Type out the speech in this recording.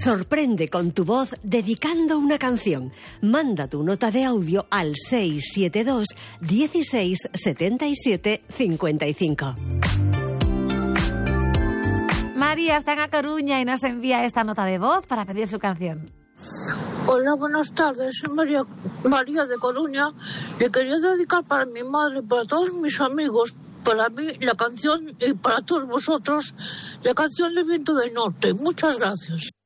Sorprende con tu voz dedicando una canción. Manda tu nota de audio al 672 16 77 55. María está en A Coruña y nos envía esta nota de voz para pedir su canción. Hola, buenas tardes, soy María de Coruña. Le quería dedicar para mi madre, para todos mis amigos, para mí la canción y para todos vosotros, la canción del Viento del Norte. Muchas gracias.